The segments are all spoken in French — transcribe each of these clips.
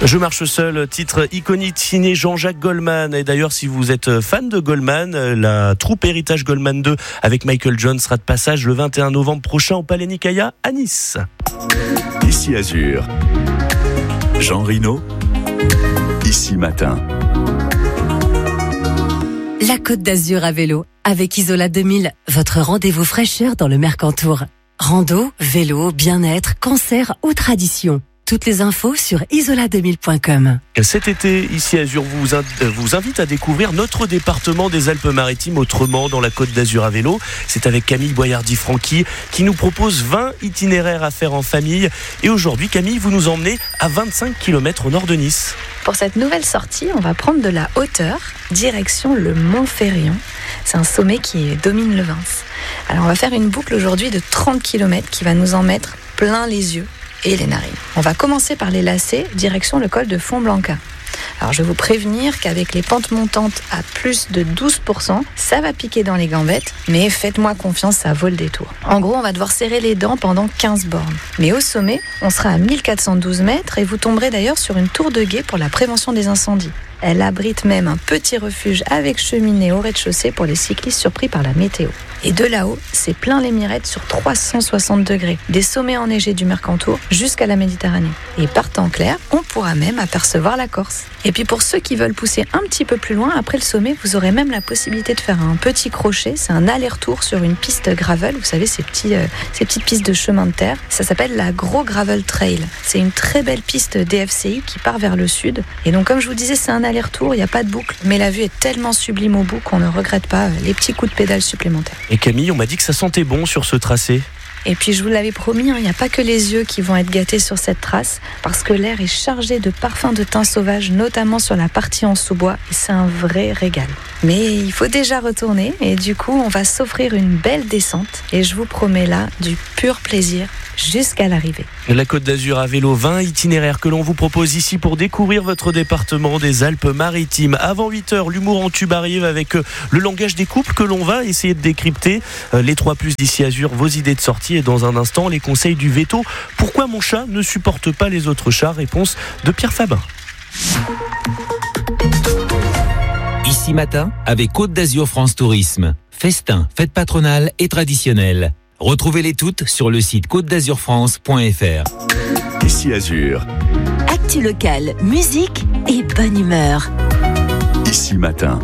Je marche seul, titre iconique signé Jean-Jacques Goldman. Et d'ailleurs, si vous êtes fan de Goldman, la troupe Héritage Goldman 2 avec Michael John sera de passage le 21 novembre prochain au Palais Nicaïa à Nice. Ici Azur, Jean Rino, Ici Matin. La Côte d'Azur à vélo, avec Isola 2000, votre rendez-vous fraîcheur dans le Mercantour. Rando, vélo, bien-être, cancer ou tradition. Toutes les infos sur isola2000.com. Cet été, Ici Azur vous invite à découvrir notre département des Alpes-Maritimes autrement dans la Côte d'Azur à vélo. C'est avec Camille Boyardi-Franqui qui nous propose 20 itinéraires à faire en famille. Et aujourd'hui, Camille, vous nous emmenez à 25 km au nord de Nice. Pour cette nouvelle sortie, on va prendre de la hauteur, direction le Mont Ferrion. C'est un sommet qui domine le Vins. Alors on va faire une boucle aujourd'hui de 30 km qui va nous en mettre plein les yeux et les narines. On va commencer par les lacets, direction le col de Fontblanca. Alors je vais vous prévenir qu'avec les pentes montantes à plus de 12%, ça va piquer dans les gambettes, mais faites-moi confiance, ça vaut le détour. En gros, on va devoir serrer les dents pendant 15 bornes. Mais au sommet, on sera à 1412 mètres et vous tomberez d'ailleurs sur une tour de guet pour la prévention des incendies. Elle abrite même un petit refuge avec cheminée au rez-de-chaussée pour les cyclistes surpris par la météo. Et de là-haut, c'est plein les mirettes sur 360 degrés, des sommets enneigés du Mercantour jusqu'à la Méditerranée. Et par temps clair, on pourra même apercevoir la Corse. Et puis pour ceux qui veulent pousser un petit peu plus loin, après le sommet, vous aurez même la possibilité de faire un petit crochet, c'est un aller-retour sur une piste gravel, vous savez, ces petites pistes de chemin de terre. Ça s'appelle la Gros Gravel Trail. C'est une très belle piste DFCI qui part vers le sud. Et donc comme je vous disais, c'est un aller-retour, il n'y a pas de boucle, mais la vue est tellement sublime au bout qu'on ne regrette pas les petits coups de pédale supplémentaires. Et Camille, on m'a dit que ça sentait bon sur ce tracé. Et puis je vous l'avais promis, il n'y a pas que les yeux qui vont être gâtés sur cette trace, parce que l'air est chargé de parfums de thym sauvage, notamment sur la partie en sous-bois, et c'est un vrai régal. Mais il faut déjà retourner, et du coup on va s'offrir une belle descente, et je vous promets là du pur plaisir jusqu'à l'arrivée. La Côte d'Azur à vélo, 20 itinéraires que l'on vous propose ici pour découvrir votre département des Alpes-Maritimes. Avant 8h, l'humour en tube arrive avec le langage des couples que l'on va essayer de décrypter. Les 3+ d'Ici Azur, vos idées de sortie et dans un instant, les conseils du veto. Pourquoi mon chat ne supporte pas les autres chats? Réponse de Pierre Fabin. Ici Matin avec Côte d'Azur France Tourisme. Festin, fête patronale et traditionnelle. Retrouvez-les toutes sur le site côtedazurfrance.fr. Ici Azur, Actu local, musique et bonne humeur. Ici Matin.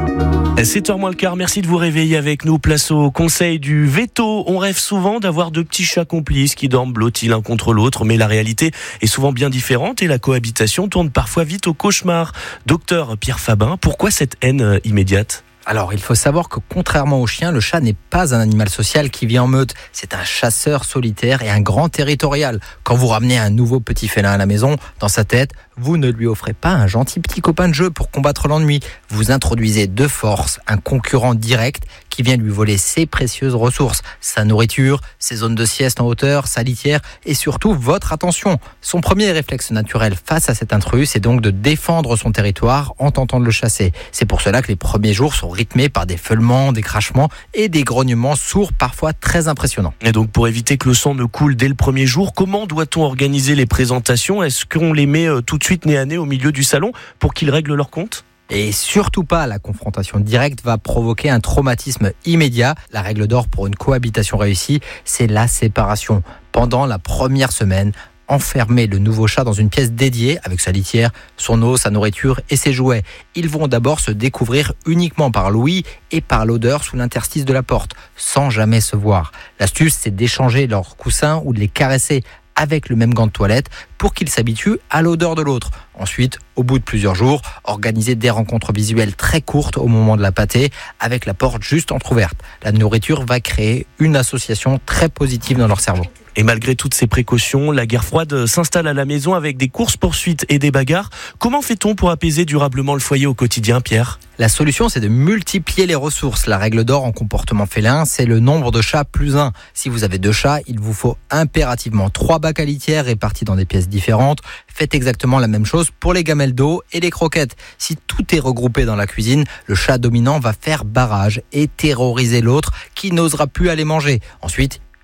7h moins le quart, merci de vous réveiller avec nous. Place au conseil du veto. On rêve souvent d'avoir de petits chats complices qui dorment blottis l'un contre l'autre, mais la réalité est souvent bien différente et la cohabitation tourne parfois vite au cauchemar. Docteur Pierre Fabin, pourquoi cette haine immédiate ? Alors, il faut savoir que contrairement au chien, le chat n'est pas un animal social qui vit en meute. C'est un chasseur solitaire et un grand territorial. Quand vous ramenez un nouveau petit félin à la maison, dans sa tête, vous ne lui offrez pas un gentil petit copain de jeu pour combattre l'ennui. Vous introduisez de force un concurrent direct qui vient lui voler ses précieuses ressources, sa nourriture, ses zones de sieste en hauteur, sa litière et surtout votre attention. Son premier réflexe naturel face à cet intrus, c'est donc de défendre son territoire en tentant de le chasser. C'est pour cela que les premiers jours sont rythmés par des feulements, des crachements et des grognements sourds parfois très impressionnants. Et donc pour éviter que le sang ne coule dès le premier jour, comment doit-on organiser les présentations ? Est-ce qu'on les met tout de suite nez à nez au milieu du salon pour qu'ils règlent leur compte ? Et surtout pas, la confrontation directe va provoquer un traumatisme immédiat. La règle d'or pour une cohabitation réussie, c'est la séparation. Pendant la première semaine, enfermer le nouveau chat dans une pièce dédiée avec sa litière, son eau, sa nourriture et ses jouets. Ils vont d'abord se découvrir uniquement par l'ouïe et par l'odeur sous l'interstice de la porte, sans jamais se voir. L'astuce, c'est d'échanger leurs coussins ou de les caresser avec le même gant de toilette pour qu'ils s'habituent à l'odeur de l'autre. Ensuite, au bout de plusieurs jours, organiser des rencontres visuelles très courtes au moment de la pâtée avec la porte juste entrouverte. La nourriture va créer une association très positive dans leur cerveau. Et malgré toutes ces précautions, la guerre froide s'installe à la maison avec des courses-poursuites et des bagarres. Comment fait-on pour apaiser durablement le foyer au quotidien, Pierre ? La solution, c'est de multiplier les ressources. La règle d'or en comportement félin, c'est le nombre de chats plus 1. Si vous avez 2 chats, il vous faut impérativement 3 bacs à litière répartis dans des pièces différentes. Faites exactement la même chose pour les gamelles d'eau et les croquettes. Si tout est regroupé dans la cuisine, le chat dominant va faire barrage et terroriser l'autre qui n'osera plus aller manger. Ensuite,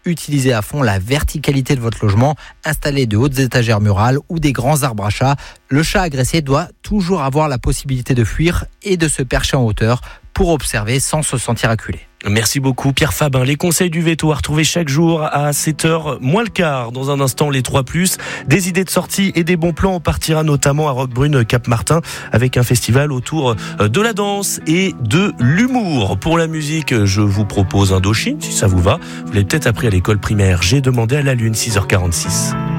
utilisez à fond la verticalité de votre logement, installez de hautes étagères murales ou des grands arbres à chat. Le chat agressé doit toujours avoir la possibilité de fuir et de se percher en hauteur pour observer sans se sentir acculé. Merci beaucoup Pierre Fabin. Les conseils du veto à retrouver chaque jour à 7h moins le quart. Dans un instant, les 3+, des idées de sortie et des bons plans. On partira notamment à Roquebrune, Cap-Martin, avec un festival autour de la danse et de l'humour. Pour la musique, je vous propose Indochine, si ça vous va. Vous l'avez peut-être appris à l'école primaire. J'ai demandé à la lune, 6h46.